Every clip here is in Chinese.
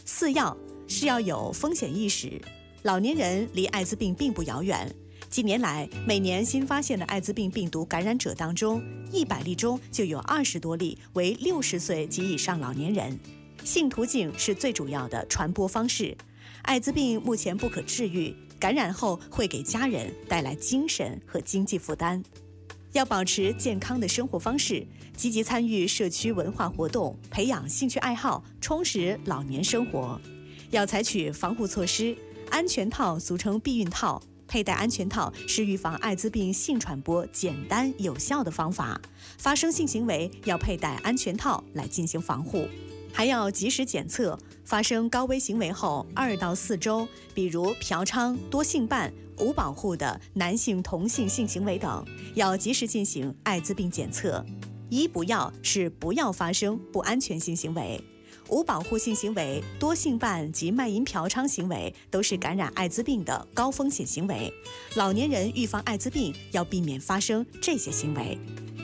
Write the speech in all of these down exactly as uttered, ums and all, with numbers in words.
四要是要有风险意识，老年人离艾滋病并不遥远。近年来，每年新发现的艾滋病病毒感染者当中，一百例中就有二十多例为六十岁及以上老年人。性途径是最主要的传播方式。艾滋病目前不可治愈，感染后会给家人带来精神和经济负担。要保持健康的生活方式，积极参与社区文化活动，培养兴趣爱好，充实老年生活。要采取防护措施，安全套俗称避孕套，佩戴安全套是预防艾滋病性传播简单有效的方法。发生性行为要佩戴安全套来进行防护，还要及时检测。发生高危行为后二到四周，比如嫖娼、多性伴、无保护的男性同性性行为等，要及时进行艾滋病检测。一不要是不要发生不安全性行为。无保护性行为、多性伴及卖淫嫖娼行为都是感染艾滋病的高风险行为。老年人预防艾滋病要避免发生这些行为。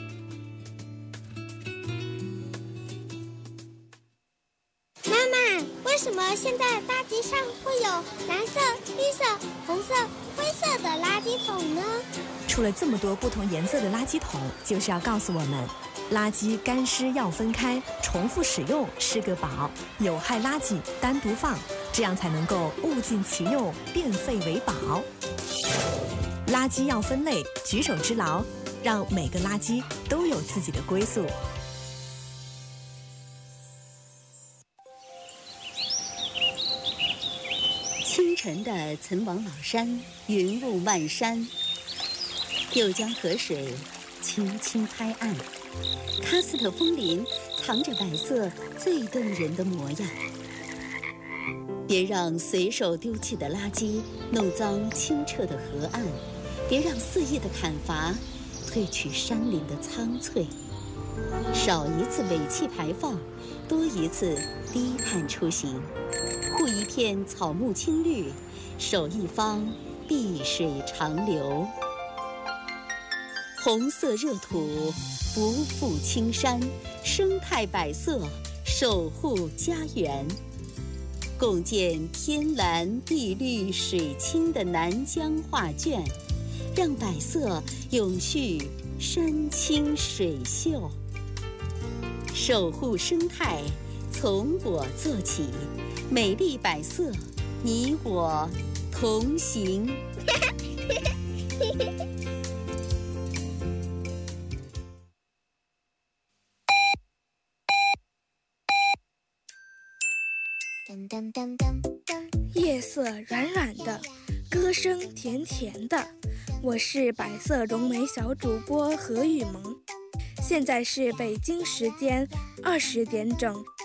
妈妈，为什么现在大街上会有蓝色、绿色、红色、灰色的垃圾桶呢？ 出了这么多不同颜色的垃圾桶，就是要告诉我们，垃圾干湿要分开，重复使用是个宝，有害垃圾单独放，这样才能够物尽其用，变废为宝。垃圾要分类，举手之劳，让每个垃圾都有自己的归宿。 清晨的岑王老山，云雾漫山，又江河水轻轻拍岸，喀斯特枫林藏着百色最动人的模样。别让随手丢弃的垃圾弄脏清澈的河岸，别让肆意的砍伐褪去山林的苍翠。少一次尾气排放，多一次低碳出行。护一片草木青绿，守一方碧水长流。红色热土不负青山，生态百色守护家园。共建天蓝地绿水清的南疆画卷，让百色永续山清水秀。守护生态从我做起，美丽百色，你我同行。 夜色软软的，歌声甜甜的。我是百色融媒小主播何雨萌，现在是北京时间二十点整。